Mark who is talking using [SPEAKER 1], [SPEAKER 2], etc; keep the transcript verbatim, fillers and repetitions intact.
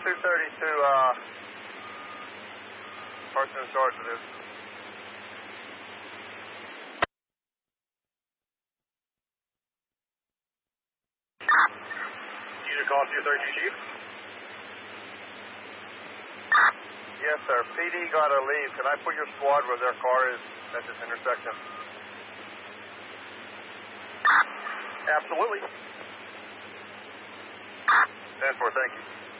[SPEAKER 1] two thirty-two, uh, person in charge of this.
[SPEAKER 2] Unit call two thirty-two, Chief.
[SPEAKER 1] Yes, sir. P D got to leave. Can I put your squad where their car is at this intersection?
[SPEAKER 2] Absolutely.
[SPEAKER 1] ten four, thank you.